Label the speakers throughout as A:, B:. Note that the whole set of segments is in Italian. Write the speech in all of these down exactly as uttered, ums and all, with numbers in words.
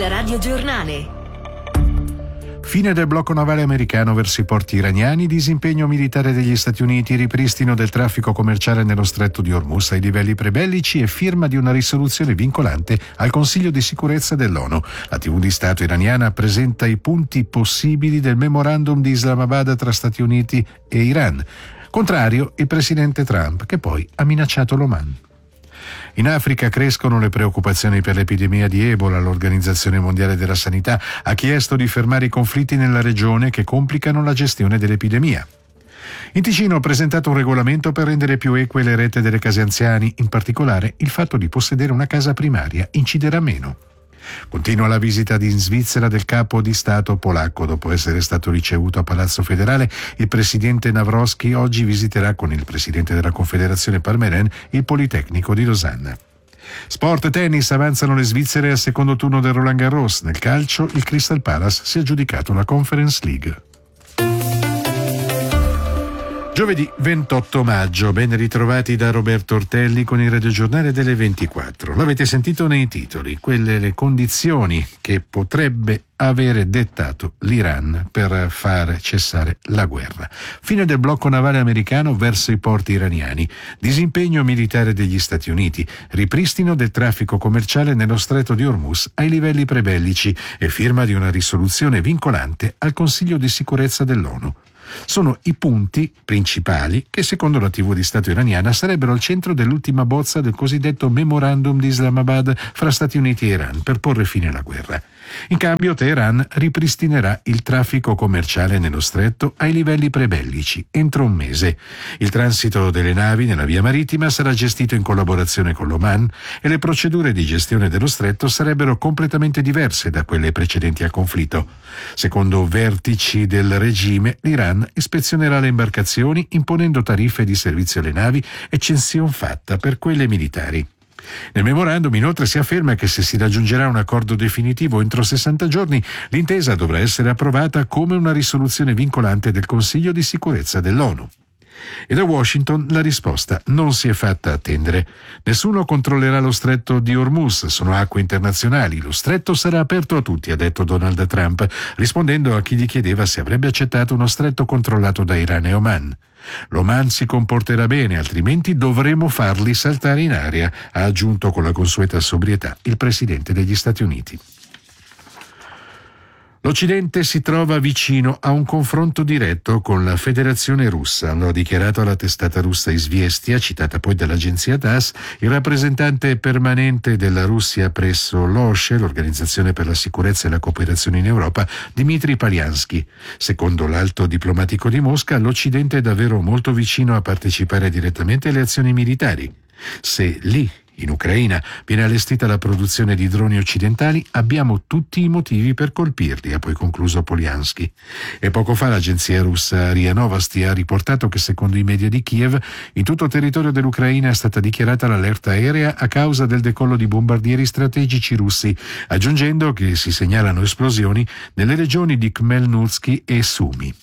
A: Il radiogiornale.
B: Fine del blocco navale americano verso i porti iraniani, disimpegno militare degli Stati Uniti, ripristino del traffico commerciale nello stretto di Hormuz ai livelli prebellici e firma di una risoluzione vincolante al Consiglio di sicurezza dell'ONU. La tivù di Stato iraniana presenta i punti possibili del memorandum di Islamabad tra Stati Uniti e Iran. Contrario il presidente Trump, che poi ha minacciato l'Oman. In Africa crescono le preoccupazioni per l'epidemia di Ebola. L'Organizzazione Mondiale della Sanità ha chiesto di fermare i conflitti nella regione che complicano la gestione dell'epidemia. In Ticino ho presentato un regolamento per rendere più eque le rette delle case anziani. In particolare, il fatto di possedere una casa primaria inciderà meno. Continua la visita in Svizzera del capo di Stato polacco. Dopo essere stato ricevuto a Palazzo Federale, il presidente Nawrocki oggi visiterà con il presidente della Confederazione Parmeren il Politecnico di Losanna. Sport e tennis, avanzano le svizzere al secondo turno del Roland Garros. Nel calcio il Crystal Palace si è aggiudicato la Conference League. Giovedì ventotto maggio, ben ritrovati da Roberto Ortelli con il radiogiornale delle ventiquattro. L'avete sentito nei titoli, quelle le condizioni che potrebbe avere dettato l'Iran per far cessare la guerra. Fine del blocco navale americano verso i porti iraniani, disimpegno militare degli Stati Uniti, ripristino del traffico commerciale nello stretto di Hormuz ai livelli prebellici e firma di una risoluzione vincolante al Consiglio di sicurezza dell'ONU. Sono i punti principali che, secondo la tivù di Stato iraniana, sarebbero al centro dell'ultima bozza del cosiddetto memorandum di Islamabad fra Stati Uniti e Iran per porre fine alla guerra. In cambio, Teheran ripristinerà il traffico commerciale nello stretto ai livelli prebellici entro un mese. Il transito delle navi nella via marittima sarà gestito in collaborazione con l'Oman e le procedure di gestione dello stretto sarebbero completamente diverse da quelle precedenti al conflitto. Secondo vertici del regime, l'Iran ispezionerà le imbarcazioni imponendo tariffe di servizio alle navi, eccezion fatta per quelle militari. Nel memorandum inoltre si afferma che se si raggiungerà un accordo definitivo entro sessanta giorni, l'intesa dovrà essere approvata come una risoluzione vincolante del Consiglio di sicurezza dell'ONU. E da Washington la risposta non si è fatta attendere. Nessuno controllerà lo stretto di Hormuz, sono acque internazionali, lo stretto sarà aperto a tutti, ha detto Donald Trump, rispondendo a chi gli chiedeva se avrebbe accettato uno stretto controllato da Iran e Oman. L'Oman si comporterà bene, altrimenti dovremo farli saltare in aria, ha aggiunto con la consueta sobrietà il presidente degli Stati Uniti. L'Occidente si trova vicino a un confronto diretto con la Federazione Russa, lo ha dichiarato alla testata russa Izviestia, citata poi dall'agenzia T A S, il rappresentante permanente della Russia presso l'O S C E, l'Organizzazione per la Sicurezza e la Cooperazione in Europa, Dmitry Polyansky. Secondo l'alto diplomatico di Mosca, l'Occidente è davvero molto vicino a partecipare direttamente alle azioni militari. Se lì, in Ucraina, viene allestita la produzione di droni occidentali, abbiamo tutti i motivi per colpirli, ha poi concluso Polyansky. E poco fa l'agenzia russa R I A Novosti ha riportato che secondo i media di Kiev, in tutto il territorio dell'Ucraina è stata dichiarata l'allerta aerea a causa del decollo di bombardieri strategici russi, aggiungendo che si segnalano esplosioni nelle regioni di Khmelnytskyi e Sumy.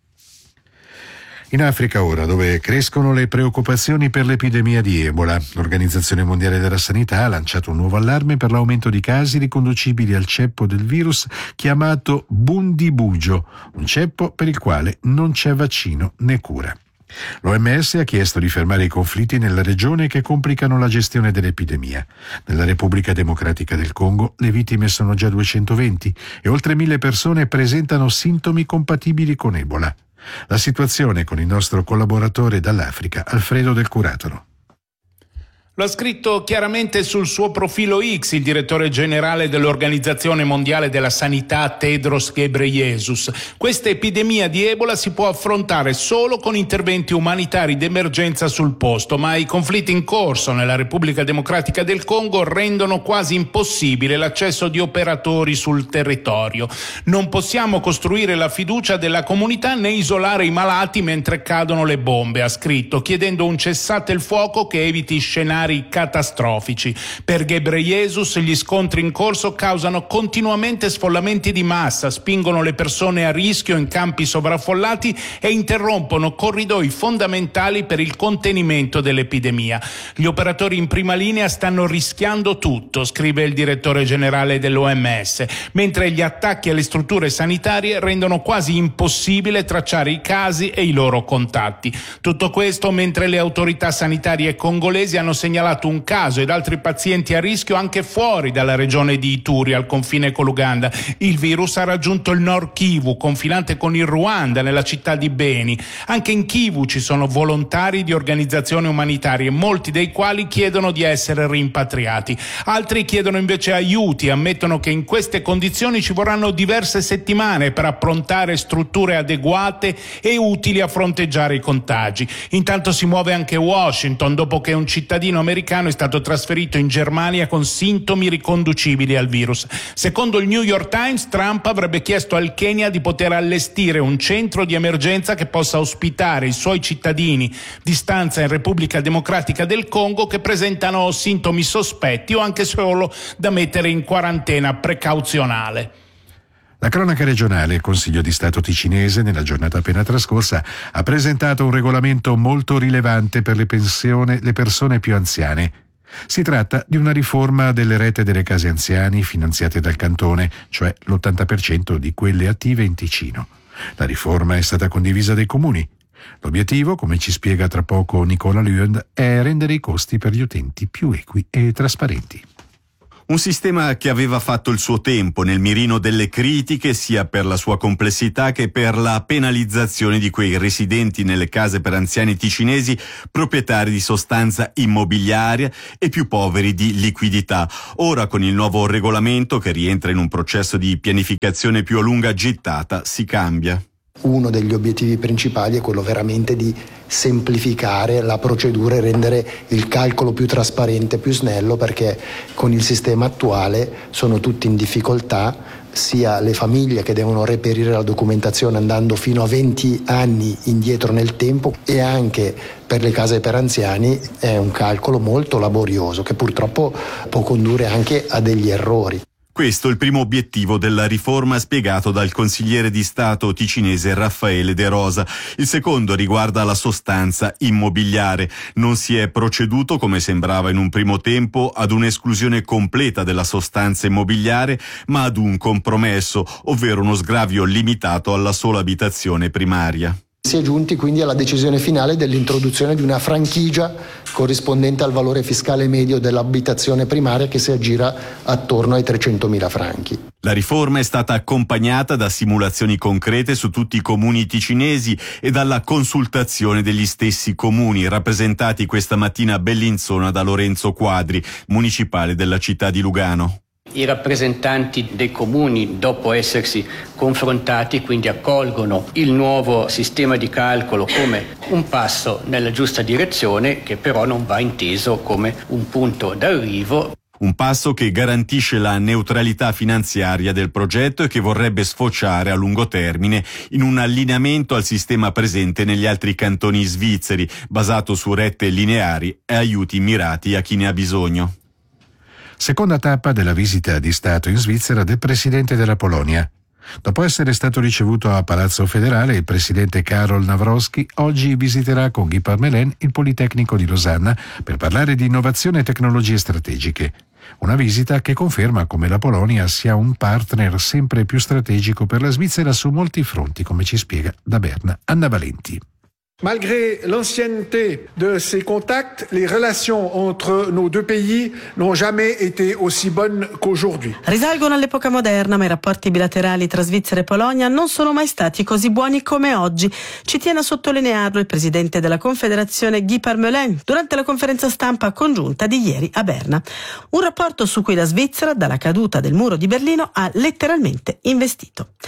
B: In Africa ora, dove crescono le preoccupazioni per l'epidemia di Ebola, l'Organizzazione Mondiale della Sanità ha lanciato un nuovo allarme per l'aumento di casi riconducibili al ceppo del virus chiamato Bundibugyo, un ceppo per il quale non c'è vaccino né cura. L'O M S ha chiesto di fermare i conflitti nella regione che complicano la gestione dell'epidemia. Nella Repubblica Democratica del Congo le vittime sono già duecentoventi e oltre mille persone presentano sintomi compatibili con Ebola. La situazione con il nostro collaboratore dall'Africa, Alfredo Del Curatolo.
C: Lo ha scritto chiaramente sul suo profilo X il direttore generale dell'Organizzazione Mondiale della Sanità Tedros Ghebreyesus. Questa epidemia di Ebola si può affrontare solo con interventi umanitari d'emergenza sul posto, ma i conflitti in corso nella Repubblica Democratica del Congo rendono quasi impossibile l'accesso di operatori sul territorio. Non possiamo costruire la fiducia della comunità né isolare i malati mentre cadono le bombe, ha scritto, chiedendo un cessate il fuoco che eviti scenari scenari catastrofici. Per Ghebreyesus gli scontri in corso causano continuamente sfollamenti di massa, spingono le persone a rischio in campi sovraffollati e interrompono corridoi fondamentali per il contenimento dell'epidemia. Gli operatori in prima linea stanno rischiando tutto, scrive il direttore generale dell'O M S, mentre gli attacchi alle strutture sanitarie rendono quasi impossibile tracciare i casi e i loro contatti. Tutto questo mentre le autorità sanitarie congolesi hanno segnalato un caso ed altri pazienti a rischio anche fuori dalla regione di Ituri, al confine con l'Uganda. Il virus ha raggiunto il Nord Kivu, confinante con il Ruanda, nella città di Beni. Anche in Kivu ci sono volontari di organizzazioni umanitarie, molti dei quali chiedono di essere rimpatriati. Altri chiedono invece aiuti, ammettono che in queste condizioni ci vorranno diverse settimane per approntare strutture adeguate e utili a fronteggiare i contagi. Intanto si muove anche Washington dopo che un cittadino americano è stato trasferito in Germania con sintomi riconducibili al virus. Secondo il New York Times, Trump avrebbe chiesto al Kenya di poter allestire un centro di emergenza che possa ospitare i suoi cittadini di stanza in Repubblica Democratica del Congo che presentano sintomi sospetti o anche solo da mettere in quarantena precauzionale.
B: La cronaca regionale, il Consiglio di Stato ticinese, nella giornata appena trascorsa, ha presentato un regolamento molto rilevante per le pensione, le persone più anziane. Si tratta di una riforma delle rete delle case anziani finanziate dal Cantone, cioè l'ottanta per cento di quelle attive in Ticino. La riforma è stata condivisa dai comuni. L'obiettivo, come ci spiega tra poco Nicola Lund, è rendere i costi per gli utenti più equi e trasparenti.
A: Un sistema che aveva fatto il suo tempo nel mirino delle critiche sia per la sua complessità che per la penalizzazione di quei residenti nelle case per anziani ticinesi proprietari di sostanza immobiliare e più poveri di liquidità. Ora con il nuovo regolamento che rientra in un processo di pianificazione più a lunga gittata si cambia.
D: Uno degli obiettivi principali è quello veramente di semplificare la procedura e rendere il calcolo più trasparente, più snello, perché con il sistema attuale sono tutti in difficoltà, sia le famiglie che devono reperire la documentazione andando fino a venti anni indietro nel tempo, e anche per le case per anziani è un calcolo molto laborioso che purtroppo può condurre anche a degli errori.
A: Questo è il primo obiettivo della riforma spiegato dal consigliere di Stato ticinese Raffaele De Rosa. Il secondo riguarda la sostanza immobiliare. Non si è proceduto, come sembrava in un primo tempo, ad un'esclusione completa della sostanza immobiliare, ma ad un compromesso, ovvero uno sgravio limitato alla sola abitazione primaria.
D: Si è giunti quindi alla decisione finale dell'introduzione di una franchigia corrispondente al valore fiscale medio dell'abitazione primaria, che si aggira attorno ai trecentomila franchi.
A: La riforma è stata accompagnata da simulazioni concrete su tutti i comuni ticinesi e dalla consultazione degli stessi comuni, rappresentati questa mattina a Bellinzona da Lorenzo Quadri, municipale della città di Lugano.
E: I rappresentanti dei comuni, dopo essersi confrontati, quindi accolgono il nuovo sistema di calcolo come un passo nella giusta direzione, che però non va inteso come un punto d'arrivo.
A: Un passo che garantisce la neutralità finanziaria del progetto e che vorrebbe sfociare a lungo termine in un allineamento al sistema presente negli altri cantoni svizzeri, basato su rette lineari e aiuti mirati a chi ne ha bisogno.
B: Seconda tappa della visita di Stato in Svizzera del Presidente della Polonia. Dopo essere stato ricevuto a Palazzo Federale, il Presidente Karol Nawrocki oggi visiterà con Guy Parmelin il Politecnico di Losanna per parlare di innovazione e tecnologie strategiche. Una visita che conferma come la Polonia sia un partner sempre più strategico per la Svizzera su molti fronti, come ci spiega da Berna Anna Valenti.
F: Malgré l'ancienneté de ces contacts, les relations entre nos deux pays n'ont jamais été aussi bonnes qu'aujourd'hui.
G: Risalgono all'epoca moderna, ma i rapporti bilaterali tra Svizzera e Polonia non sono mai stati così buoni come oggi. Ci tiene a sottolinearlo il presidente della Confederazione Guy Parmelin durante la conferenza stampa congiunta di ieri a Berna. Un rapporto su cui la Svizzera, dalla caduta del muro di Berlino, ha letteralmente investito.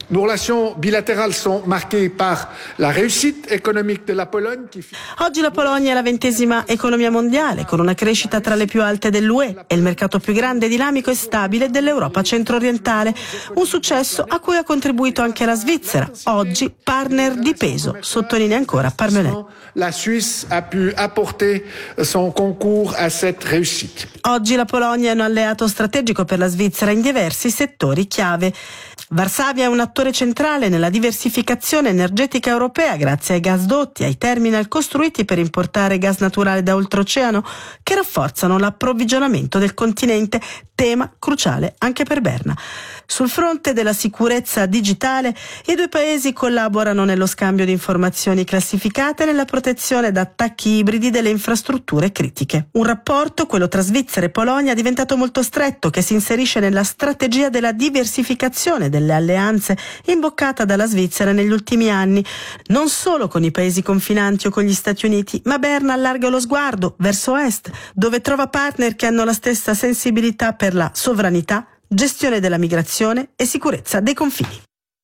F: Nos relations bilatérales sont marquées par la réussite économique de la Pologne. Qui...
G: Oggi la Polonia è la ventesima economia mondiale, con una crescita tra le più alte dell'U E e il mercato più grande, dinamico e stabile dell'Europa centro-orientale. Un successo a cui ha contribuito anche la Svizzera, oggi partner di peso, sottolinea ancora Parmelin.
F: La Suisse a pu apporter son concours à cette réussite.
G: Oggi la Polonia è un alleato strategico per la Svizzera in diversi settori chiave. Varsavia è un attore centrale nella diversificazione energetica europea grazie ai gasdotti, ai terminal costruiti per importare gas naturale da oltreoceano che rafforzano l'approvvigionamento del continente, tema cruciale anche per Berna. Sul fronte della sicurezza digitale, i due paesi collaborano nello scambio di informazioni classificate e nella protezione da attacchi ibridi delle infrastrutture critiche. Un rapporto, quello tra Svizzera e Polonia, diventato molto stretto, che si inserisce nella strategia della diversificazione delle alleanze imboccata dalla Svizzera negli ultimi anni, non solo con i paesi confinanti o con gli Stati Uniti, ma Berna allarga lo sguardo verso est, dove trova partner che hanno la stessa sensibilità per la sovranità, gestione della migrazione e sicurezza dei confini.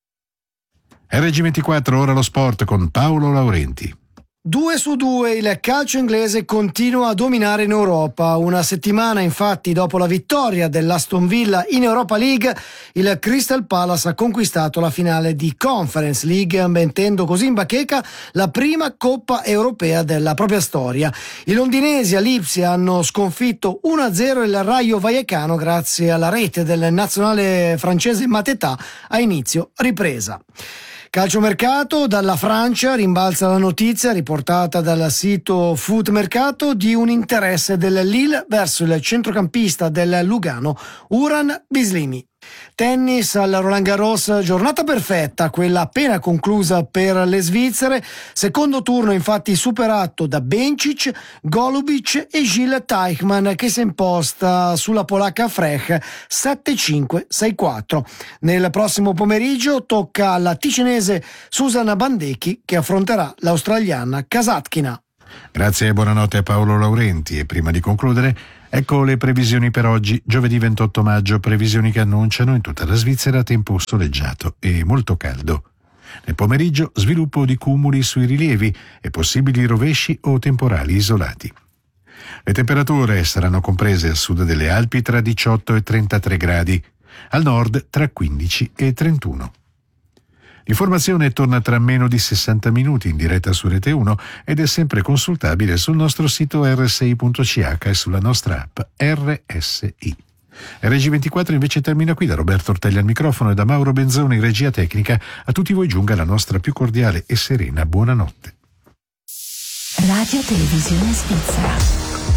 B: R G ventiquattro, ora lo sport con Paolo Laurenti.
H: Due su due il calcio inglese continua a dominare in Europa. Una settimana infatti dopo la vittoria dell'Aston Villa in Europa League, il Crystal Palace ha conquistato la finale di Conference League, mettendo così in bacheca la prima Coppa Europea della propria storia. I londinesi a Lipsia hanno sconfitto uno a zero il Rayo Vallecano grazie alla rete del nazionale francese Mateta a inizio ripresa. Calciomercato, dalla Francia rimbalza la notizia riportata dal sito Foot Mercato di un interesse del Lille verso il centrocampista del Lugano Uran Bislimi. Tennis al Roland Garros, giornata perfetta, quella appena conclusa per le svizzere, secondo turno infatti superato da Bencic, Golubic e Gilles Teichmann, che si è imposta sulla polacca Frech sette cinque sei quattro. Nel prossimo pomeriggio tocca alla ticinese Susanna Bandecchi che affronterà l'australiana Kasatkina.
B: Grazie e buonanotte a Paolo Laurenti. E prima di concludere, ecco le previsioni per oggi, giovedì ventotto maggio, previsioni che annunciano in tutta la Svizzera tempo soleggiato e molto caldo. Nel pomeriggio sviluppo di cumuli sui rilievi e possibili rovesci o temporali isolati. Le temperature saranno comprese a sud delle Alpi tra diciotto e trentatré gradi, al nord tra quindici e trentuno. L'informazione torna tra meno di sessanta minuti in diretta su Rete uno ed è sempre consultabile sul nostro sito erre esse i punto c h e sulla nostra app R S I. R G ventiquattro invece termina qui. Da Roberto Ortelli al microfono e da Mauro Benzoni in regia tecnica. A tutti voi giunga la nostra più cordiale e serena buonanotte.
I: Radio Televisione Svizzera.